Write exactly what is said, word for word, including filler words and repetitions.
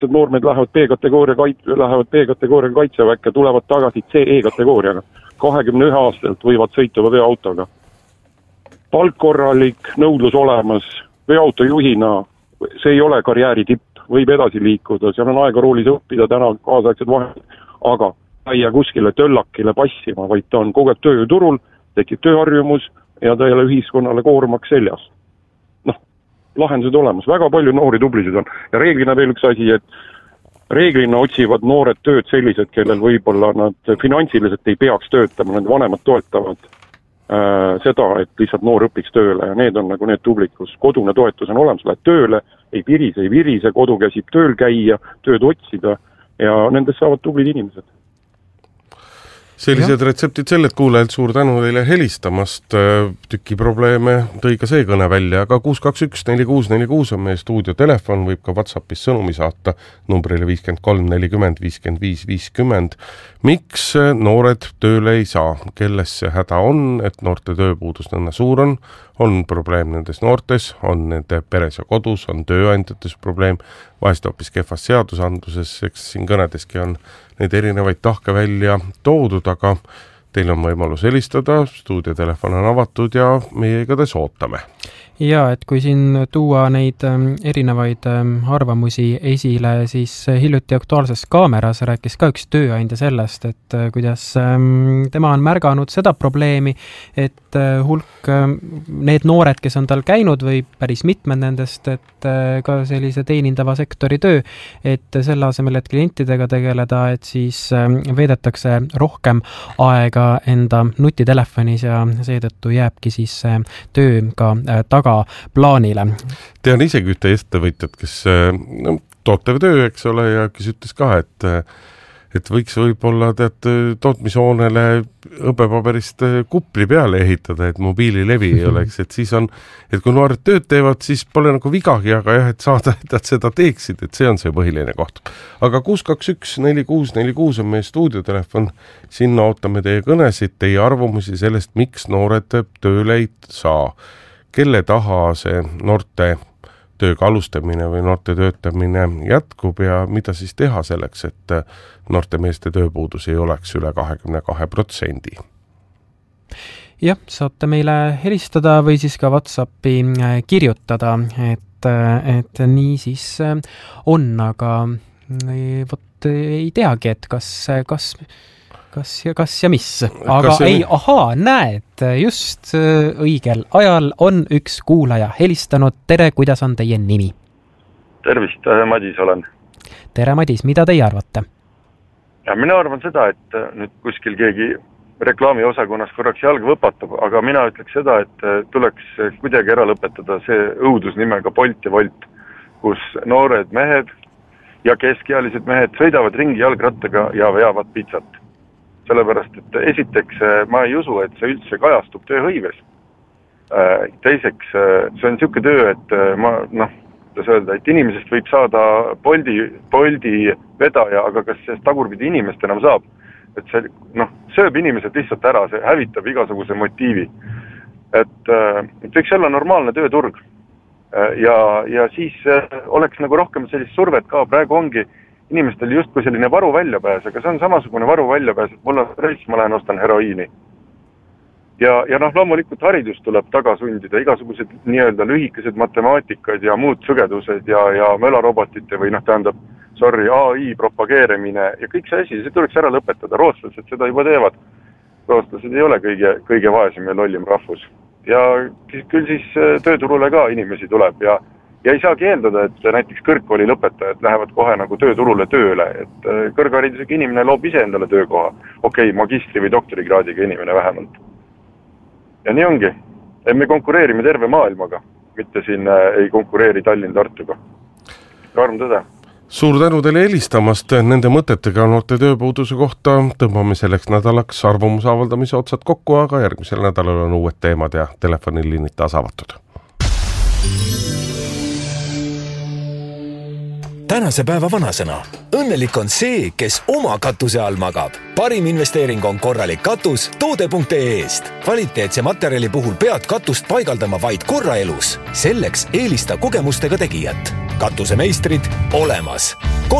noormed lähevad B-kategooria kait-, lähevad B-kategooria kaitseväkke, tulevad tagasi C-E-kategooriaga. kahekümne ühe aastalt võivad sõituva veoautoga. Palk korralik, nõudlus olemas, veoauto juhina, see ei ole karjääri tipp, võib edasi liikuda, seal on aega roolis õppida, täna kaasaegsed vahendid, aga ta ei jää kuskile töllakile passima, vaid ta on kogu aeg tööturul, tekib tööharjumus ja ta ei ole ühiskonnale koormaks seljas. Noh, lahendused olemas, väga palju noori tublisid on. Ja reeglina veel üks asi, et reeglina otsivad noored tööd sellised, kellel võib-olla nad finantsiliselt ei peaks töötama, need vanemad toetavad äh, seda, et lihtsalt noor õpiks tööle ja need on nagu need tublid, kus kodune toetus on olemas, lähed tööle, ei virise, ei virise, kodu käsib tööl käia, tööd otsida ja nendest saavad tublid inimesed. Sellised ja. Retseptid sellelt kuulajalt suur tänu teile helistamast. Tüki probleeme tõi ka see kõne välja, aga kuus kaks üks neli kuus neli kuus on meie stuudio telefon, võib ka WhatsAppis sõnumi saata numbrile viiskümmend kolm nelikümmend viiskümmend viis viiskümmend. Miks noored tööle ei saa? Kelles see häda on, et noorte tööpuudus nõnda suur on? On probleem nendes noortes, on nende peres ja kodus, on tööandjates probleem, vahest hoopis kehvas seadusandluses, eks siin kõnedeski on neid erinevaid tahke välja toodud, aga teil on võimalus helistada, stuudiotelefon on avatud ja meie igatahes ootame. Ja, et kui siin tuua neid erinevaid arvamusi esile, siis hiljuti Aktuaalses kaameras rääkis ka üks tööandja sellest, et kuidas tema on märganud seda probleemi, et hulk need noored, kes on tal käinud või päris mitmed nendest, et ka sellise teenindava sektori töö, et selle asemel, et klientidega tegeleda, et siis veedetakse rohkem aega enda nutitelefonis ja seetõttu jääbki siis töö ka taga plaanile. Tean isegi ühte ettevõtjat, kes no, tootev töö, eks ole, ja kes ütles ka, et, et võiks võib-olla tead, tootmishoonele õbepaberist kupli peale ehitada, et mobiililevi ei oleks, et siis on, et kui noored tööd teevad, siis pole nagu vigagi, aga jah, et saada, et nad seda teeksid, et see on see põhiline koht. Aga kuus kaks üks neli kuus neli kuus on meie stuudiotelefon, sinna ootame teie kõnesid, teie arvamusi sellest, miks noored tööle ei saa. Kelle taha see noorte tööga alustamine või noorte töötamine jätkub ja mida siis teha selleks, et noorte meeste tööpuudus ei oleks üle kahekümne kahe protsendi. Jah, saate meile helistada või siis ka WhatsAppi kirjutada, et, et nii siis on, aga võt, ei teagi, et kas, kas Kas ja, kas ja mis? Aga kas ei, ahaa, näed, just õigel ajal on üks kuulaja helistanud. Tere, kuidas on teie nimi? Tervist, Madis olen. Tere, Madis, mida teie arvate? Ja mina arvan seda, et nüüd kuskil keegi reklaami osakonnas korraks jalg võpatab, aga mina ütleks seda, et tuleks kuidagi ära lõpetada see õudus nimega Bolt ja Volt, kus noored mehed ja keskealised mehed sõidavad ringi jalgrattaga ja veavad pitsat. Sellepärast, et esiteks ma ei usu, et see üldse kajastub tööhõives. Teiseks, see on niisugune töö, et ma, noh, kuidas öelda, et inimesest võib saada Boldi, Boldi vedaja, aga kas see tagurpidi inimest enam saab? Et see, noh, sööb inimesed lihtsalt ära, see hävitab igasuguse motiivi. Et, et võiks olla normaalne tööturg. Ja, ja siis oleks nagu rohkem sellist survet ka, praegu ongi inimestel justkui selline varu väljapääs, aga see on samasugune varu väljapääs, et mul on stress, ma lähen ostan heroiini. Ja, ja noh, loomulikult haridus tuleb taga sundida, igasugused nii-öelda lühikesed matemaatikad ja muud sõgedused ja, ja mölarobotite või noh, tähendab, sorry, A I propageerimine ja kõik see asi, see tuleks ära lõpetada. Rootslased seda juba teevad. Rootslased ei ole kõige, kõige vaesem ja lollim rahvus. Ja küll siis tööturule ka inimesi tuleb ja Ja ei saagi eeldada, et näiteks kõrgkooli lõpetajad lähevad kohe nagu tööturule tööle, et kõrgharidusega inimene loob ise endale töökoha. Okei, okay, magistri või doktorikraadiga inimene vähemalt. Ja nii ongi. Me konkureerime terve maailmaga, mitte siin ei konkureeri Tallinn-Tartuga. Karm tõde. Suur tänu teile helistamast. Nende mõtetega noorte tööpuuduse kohta tõmbame selleks nädalaks arvamuse avaldamise otsad kokku, aga järgmisel nädalal on uued teemad ja telefoniliinid taas avatud. Tänase päeva vanasõna. Õnnelik on see, kes oma katuse all magab. Parim investeering on korralik katus toode punkt ee eest. Kvaliteetse materjali puhul pead katust paigaldama vaid korra elus. Selleks eelista kogemustega tegijat. Katuse meistrid olemas.